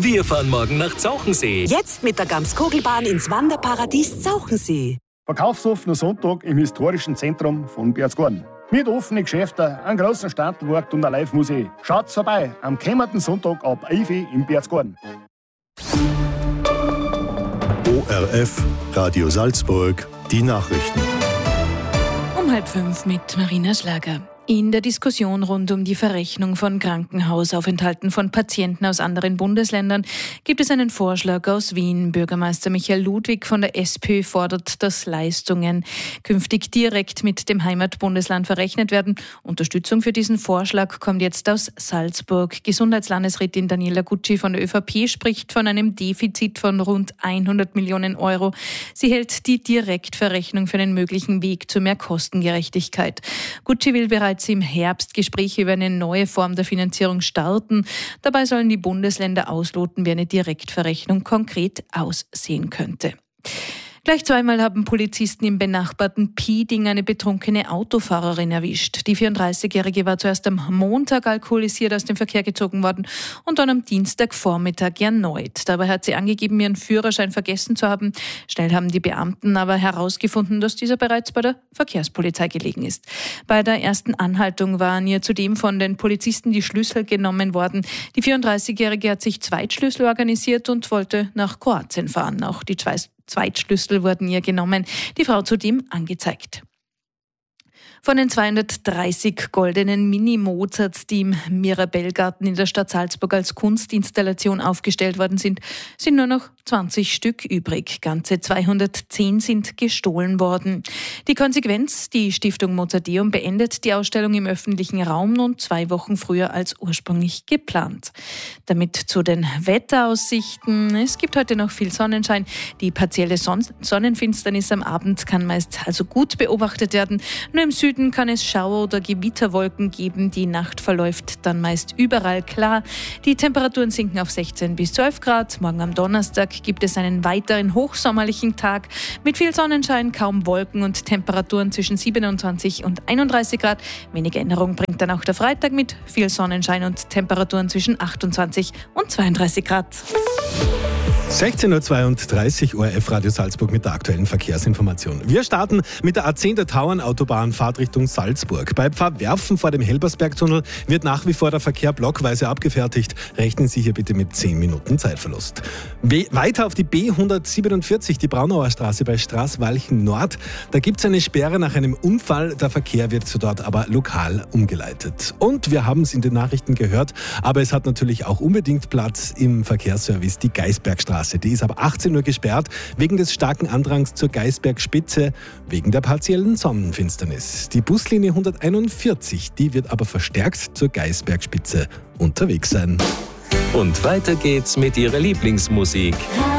Wir fahren morgen nach Zauchensee. Jetzt mit der Gamskogelbahn ins Wanderparadies Zauchensee. Verkaufsoffener Sonntag im historischen Zentrum von Berchtesgaden. Mit offenen Geschäften, einem großen Standmarkt und einer Live-Musik. Schaut's vorbei am kommenden Sonntag ab 11 Uhr in Berchtesgaden. ORF, Radio Salzburg, die Nachrichten. Um 4:30 mit Marina Schlager. In der Diskussion rund um die Verrechnung von Krankenhausaufenthalten von Patienten aus anderen Bundesländern gibt es einen Vorschlag aus Wien. Bürgermeister Michael Ludwig von der SPÖ fordert, dass Leistungen künftig direkt mit dem Heimatbundesland verrechnet werden. Unterstützung für diesen Vorschlag kommt jetzt aus Salzburg. Gesundheitslandesrätin Daniela Gucci von der ÖVP spricht von einem Defizit von rund 100 Millionen Euro. Sie hält die Direktverrechnung für einen möglichen Weg zu mehr Kostengerechtigkeit. Gucci will bereits im Herbst Gespräche über eine neue Form der Finanzierung starten. Dabei sollen die Bundesländer ausloten, wie eine Direktverrechnung konkret aussehen könnte. Gleich zweimal haben Polizisten im benachbarten Pieding eine betrunkene Autofahrerin erwischt. Die 34-Jährige war zuerst am Montag alkoholisiert aus dem Verkehr gezogen worden und dann am Dienstagvormittag erneut. Dabei hat sie angegeben, ihren Führerschein vergessen zu haben. Schnell haben die Beamten aber herausgefunden, dass dieser bereits bei der Verkehrspolizei gelegen ist. Bei der ersten Anhaltung waren ihr zudem von den Polizisten die Schlüssel genommen worden. Die 34-Jährige hat sich Zweitschlüssel organisiert und wollte nach Kroatien fahren. Auch die Zweitschlüssel wurden ihr genommen, die Frau zudem angezeigt. Von den 230 goldenen Mini-Mozarts, die im Mirabellgarten in der Stadt Salzburg als Kunstinstallation aufgestellt worden sind nur noch 20 Stück übrig. Ganze 210 sind gestohlen worden. Die Konsequenz: die Stiftung Mozarteum beendet die Ausstellung im öffentlichen Raum nun 2 Wochen früher als ursprünglich geplant. Damit zu den Wetteraussichten. Es gibt heute noch viel Sonnenschein. Die partielle Sonnenfinsternis am Abend kann meist also gut beobachtet werden. Nur im Süden kann es Schauer- oder Gewitterwolken geben. Die Nacht verläuft dann meist überall klar. Die Temperaturen sinken auf 16 bis 12 Grad. Morgen am Donnerstag gibt es einen weiteren hochsommerlichen Tag mit viel Sonnenschein, kaum Wolken und Temperaturen zwischen 27 und 31 Grad. Wenige Änderung bringt dann auch der Freitag mit viel Sonnenschein und Temperaturen zwischen 28 und 32 Grad. 16.32 Uhr, ORF Radio Salzburg mit der aktuellen Verkehrsinformation. Wir starten mit der A10 der Tauernautobahn Fahrtrichtung Salzburg. Bei Pfarrwerfen vor dem Helbersbergtunnel wird nach wie vor der Verkehr blockweise abgefertigt. Rechnen Sie hier bitte mit 10 Minuten Zeitverlust. Weiter auf die B147, die Braunauer Straße bei Straßwalchen Nord. Da gibt es eine Sperre nach einem Unfall. Der Verkehr wird dort aber lokal umgeleitet. Und wir haben es in den Nachrichten gehört, aber es hat natürlich auch unbedingt Platz im Verkehrsservice, die Geisbergstraße. Die ist ab 18 Uhr gesperrt, wegen des starken Andrangs zur Geisbergspitze, wegen der partiellen Sonnenfinsternis. Die Buslinie 141, die wird aber verstärkt zur Geisbergspitze unterwegs sein. Und weiter geht's mit Ihrer Lieblingsmusik.